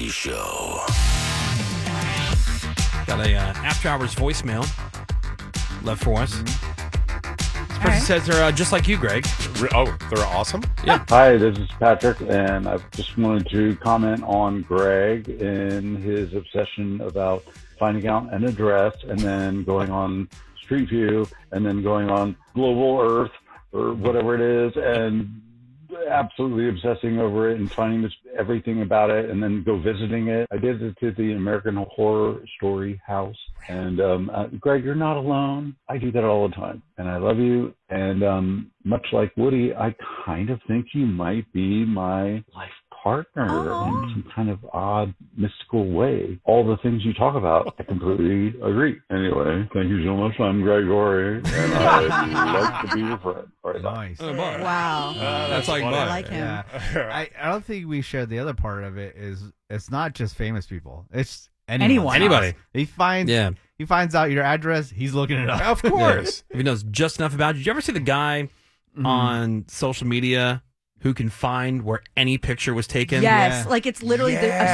Woody Show. Got a after hours voicemail left for us. This person says they're just like you, Greg. Oh, they're awesome? Yeah. Hi, this is Patrick, and I just wanted to comment on Greg and his obsession about finding out an address and then going on Street View and then going on Global Earth or whatever it is and absolutely obsessing over it and finding everything about it and then go visiting it. I did it to the American Horror Story House. And Greg, you're not alone. I do that all the time. And I love you. And much like Woody, I kind of think you might be my life partner in some kind of odd, mystical way. All the things you talk about, I completely agree. Anyway, thank you so much. I'm Gregory, and I'd like to be your friend. All right, Nice. Oh, boy. Wow. That's like I Bud. like him. Yeah. I don't think we shared the other part of it. Is it's not just famous people. It's Anyone. Anybody. He finds out your address. He's looking it up. Of course. If he knows just enough about you. Did you ever see the guy on social media who can find where any picture was taken? Yes, Yeah. like it's literally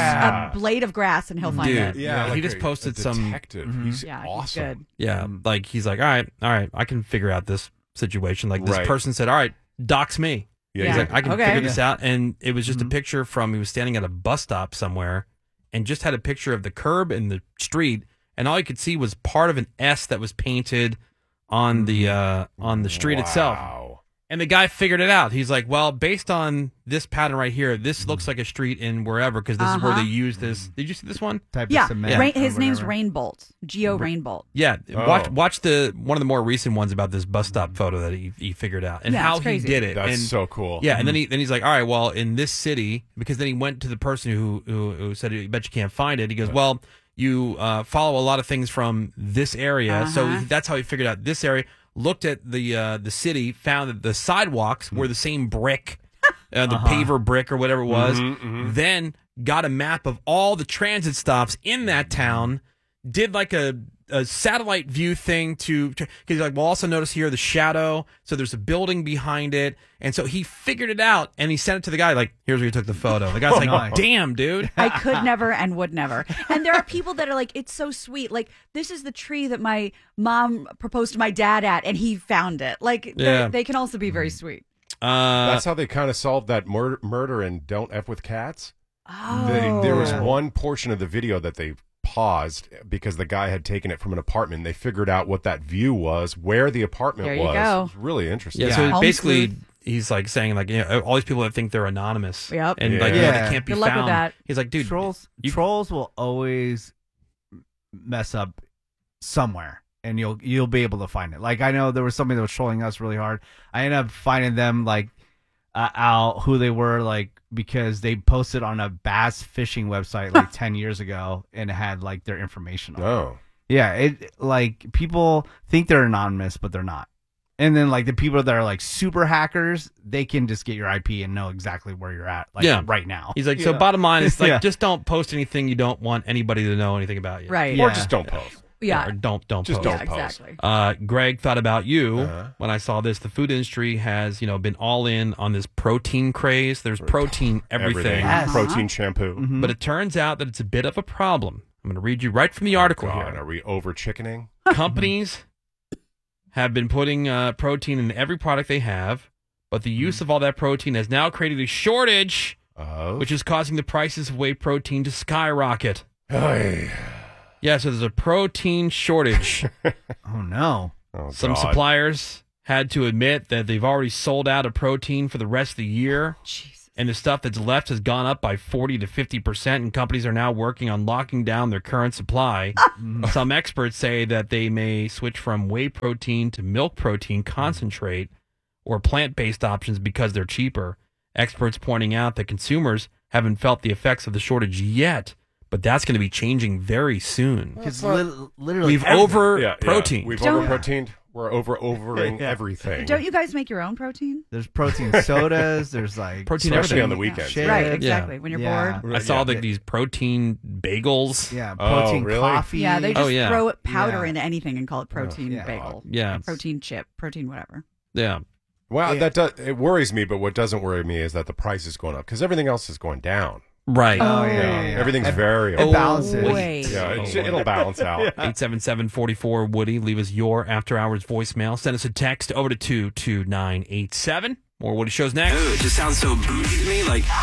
a blade of grass and he'll find Dude. it. Yeah, he like just posted a some. detective. He's Yeah, awesome. he's good. Yeah, like he's like, all right, I can figure out this situation. Like this Right. person said, all right, dox me. Yeah, Yeah. He's like, I can Okay. figure this out. And it was just a picture from, he was standing at a bus stop somewhere and just had a picture of the curb and the street. And all you could see was part of an S that was painted on the street itself. Wow. And the guy figured it out. He's like, well, based on this pattern right here, this looks like a street in wherever because this is where they use this. Did you see this one? Type Yeah, of cement. His or name's whatever. Rainbolt. Geo Rainbolt. Yeah, Oh. watch the one of the more recent ones about this bus stop photo that he figured out and Yeah, how it's he crazy. did it. That's and, so cool. Yeah, and then he's like, all right, well, in this city, because then he went to the person who said, I bet you can't find it. He goes, well, you follow a lot of things from this area, so that's how he figured out this area. Looked at the city, found that the sidewalks were the same brick, the paver brick or whatever it was. Then got a map of all the transit stops in that town. Did like a satellite view thing because he's like, well, also notice here the shadow. So there's a building behind it. And so he figured it out and he sent it to the guy like, here's where you took the photo. The guy's like, nice. damn, dude. I could never and would never. And there are people that are like, it's so sweet. Like, this is the tree that my mom proposed to my dad at, and he found it. Like, Yeah. they can also be very sweet. That's how they kind of solved that murder in Don't F with Cats. Oh. There was one portion of the video that they paused because the guy had taken it from an apartment. They figured out what that view was, where the apartment There you was. go. It was really interesting. Yeah, so Home basically, sleuth. he's like saying like, all these people that think they're anonymous, Yep. and Yeah. like, Yeah. they can't be Good luck with found. that. He's like, dude, Trolls will always mess up somewhere, and you'll be able to find it. Like, I know there was somebody that was trolling us really hard. I ended up finding them like out who they were, like, because they posted on a bass fishing website like 10 years ago and it had like their information on it. Oh. Yeah, it like people think they're anonymous, but they're not. And then like the people that are like super hackers, they can just get your IP and know exactly where you're at, like right now. He's like, so bottom line is like, Yeah. just don't post anything you don't want anybody to know anything about you. Right. Or Yeah. just don't post. Yeah. Or don't Just post. don't Yeah, post. exactly. Greg thought about you when I saw this. The food industry has, been all in on this protein craze. There's protein everything. Yes. Protein shampoo. But it turns out that it's a bit of a problem. I'm going to read you right from the article God, here. are we over chickening? Companies have been putting protein in every product they have, but the use of all that protein has now created a shortage, Oh. which is causing the prices of whey protein to skyrocket. Hey. Yeah, so there's a protein shortage. Oh no. Oh, Some God. suppliers had to admit that they've already sold out of protein for the rest of the year. Jesus. And the stuff that's left has gone up by 40 to 50%, and companies are now working on locking down their current supply. Some experts say that they may switch from whey protein to milk protein concentrate or plant-based options because they're cheaper. Experts pointing out that consumers haven't felt the effects of the shortage yet, but that's going to be changing very soon. Because literally We've everything- over protein. We've Don't- over-proteined. We're overing Yeah. everything. Don't you guys make your own protein? There's protein sodas. There's like Protein Especially everything. on the weekends. Chips. Right, Yeah. exactly. When you're Yeah. bored. I saw Yeah. these protein bagels. Yeah, Oh, protein really? coffee. Yeah, they just yeah. throw it powder Yeah. into anything and call it protein yeah. bagel. Yeah. Protein chip, protein whatever. Yeah. Well, Yeah. it worries me, but what doesn't worry me is that the price is going up because everything else is going down. Right. Oh, yeah. Everything's very. It balances. Wait. Yeah, it'll balance out. 877-44 Woody. Leave us your after hours voicemail. Send us a text over to 22987. More Woody shows next. Oh, it just sounds so bougie to me. Like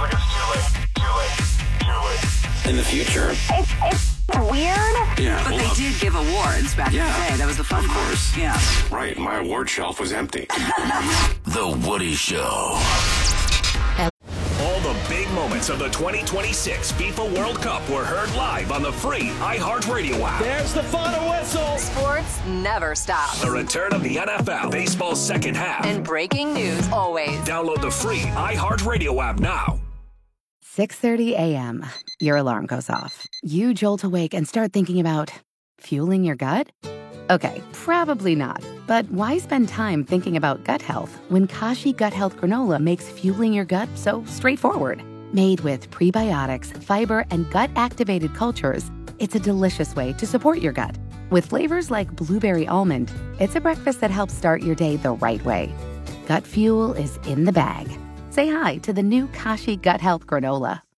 in the future. It's weird. Yeah. But they did give awards back in the day. That was the fun part. Yeah. Right. My award shelf was empty. The Woody Show. All the big moments of the 2026 FIFA World Cup were heard live on the free iHeartRadio app. There's the final whistle. Sports never stop. The return of the NFL, baseball's second half. And breaking news always. Download the free iHeartRadio app now. 6:30 a.m. Your alarm goes off. You jolt awake and start thinking about fueling your gut? Okay, probably not. But why spend time thinking about gut health when Kashi Gut Health Granola makes fueling your gut so straightforward? Made with prebiotics, fiber, and gut-activated cultures, it's a delicious way to support your gut. With flavors like blueberry almond, it's a breakfast that helps start your day the right way. Gut fuel is in the bag. Say hi to the new Kashi Gut Health Granola.